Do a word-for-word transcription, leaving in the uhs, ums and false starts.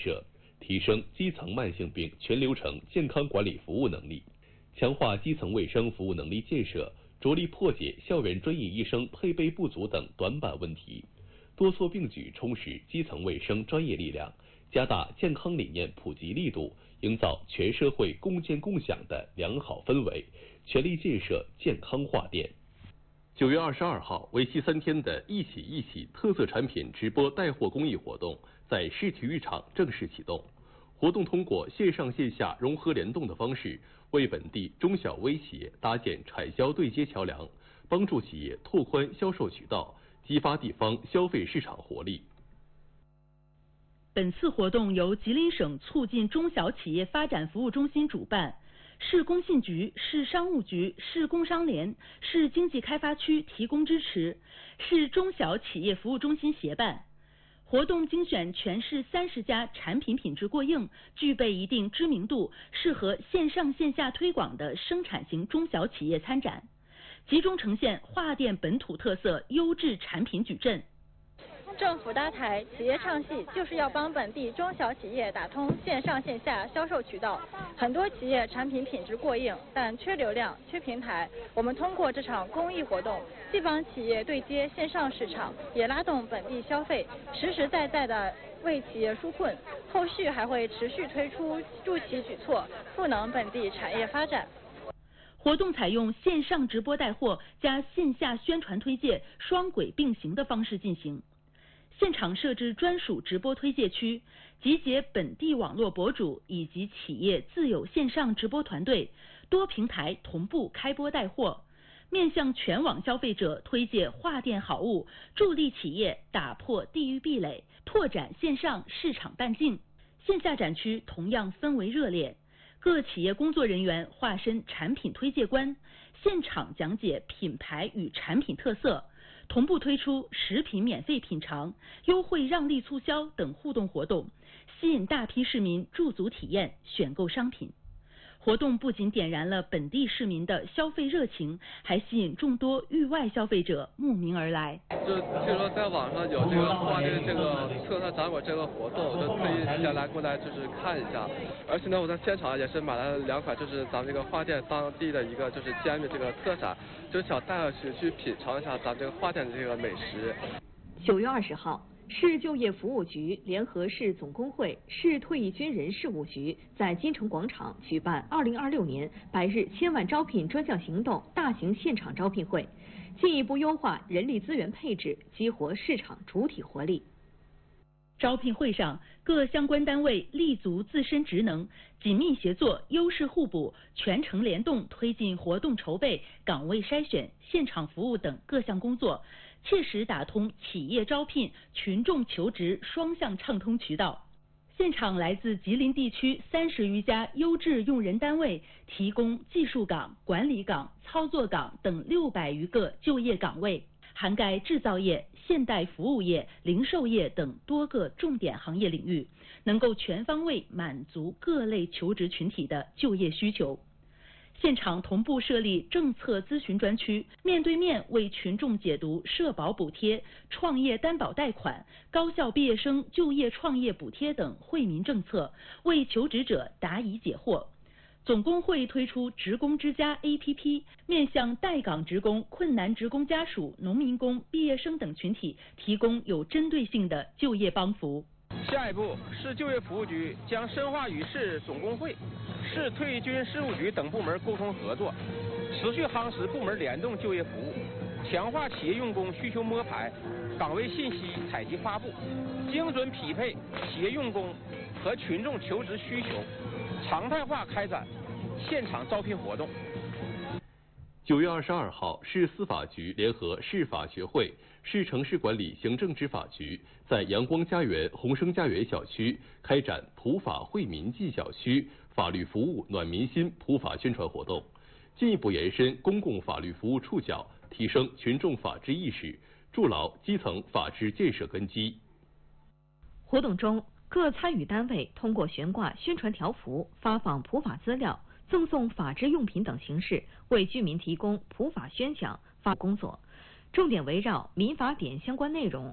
设，提升基层慢性病全流程健康管理服务能力，强化基层卫生服务能力建设，着力破解校园专业医生配备不足等短板问题，多措并举充实基层卫生专业力量，加大健康理念普及力度，营造全社会共建共享的良好氛围，全力建设健康化店。九月二十二号，为期三天的一起一起特色产品直播带货公益活动在市体育场正式启动。活动通过线上线下融合联动的方式，为本地中小微企业搭建产销对接桥梁，帮助企业拓宽销售渠道，激发地方消费市场活力。 本次活动由吉林省促进中小企业发展服务中心主办，市工信局、市商务局、市工商联、市经济开发区提供支持，市中小企业服务中心协办。活动精选全市三十家产品品质过硬、具备一定知名度、适合线上线下推广的生产型中小企业参展，集中呈现桦店本土特色优质产品矩阵。 政府搭台，企业唱戏，就是要帮本地中小企业打通线上线下销售渠道。很多企业产品品质过硬，但缺流量、缺平台。我们通过这场公益活动，既帮企业对接线上市场，也拉动本地消费，实实在在的为企业纾困。后续还会持续推出助企举措，赋能本地产业发展。 活动采用线上直播带货加线下宣传推介双轨并行的方式进行。现场设置专属直播推介区，集结本地网络博主以及企业自有线上直播团队，多平台同步开播带货，面向全网消费者推介桦店好物，助力企业打破地域壁垒，拓展线上市场半径。线下展区同样氛围热烈，各企业工作人员化身产品推介官，现场讲解品牌与产品特色。同步推出食品免费品尝、优惠让利促销等互动活动，吸引大批市民驻足体验、选购商品。活动不仅点燃了本地市民的消费热情，还吸引众多域外消费者慕名而来。 就听说在网上有这个桦店这个特色展馆这个活动，就特意前来过来就是看一下。而且呢，我在现场也是买了两款，就是咱们这个桦店当地的一个就是煎饼这个特产，就想带回去去品尝一下咱们这个桦店的这个美食。 九月二十号。市就业服务局联合市总工会、市退役军人事务局在金城广场举办二零二六年百日千万招聘专项行动大型现场招聘会，进一步优化人力资源配置，激活市场主体活力。 招聘会上，各相关单位立足自身职能，紧密协作，优势互补，全程联动推进活动筹备、岗位筛选、现场服务等各项工作，切实打通企业招聘、群众求职双向畅通渠道。现场来自吉林地区三十余家优质用人单位提供技术岗、管理岗、操作岗等六百余个就业岗位，涵盖制造业、现代服务业、零售业等多个重点行业领域，能够全方位满足各类求职群体的就业需求。现场同步设立政策咨询专区，面对面为群众解读社保补贴、创业担保贷款、高校毕业生就业创业补贴等惠民政策，为求职者答疑解惑。总工会推出职工之家 A P P， 面向待岗职工、困难职工家属、农民工、毕业生等群体提供有针对性的就业帮扶。 下一步，市就业服务局将深化与市总工会、市退役军事务局等部门沟通合作，持续夯实部门联动就业服务，强化企业用工需求摸排、岗位信息采集发布，精准匹配企业用工和群众求职需求，常态化开展现场招聘活动。 九月二十二号，市司法局联合市法学会、市城市管理行政执法局在阳光家园、鸿升家园小区开展普法惠民进小区法律服务暖民心普法宣传活动，进一步延伸公共法律服务触角，提升群众法治意识，筑牢基层法治建设根基。 活动中，各参与单位通过悬挂宣传条幅、发放普法资料、赠送法治用品等形式，为居民提供普法宣讲发工作，重点围绕民法典相关内容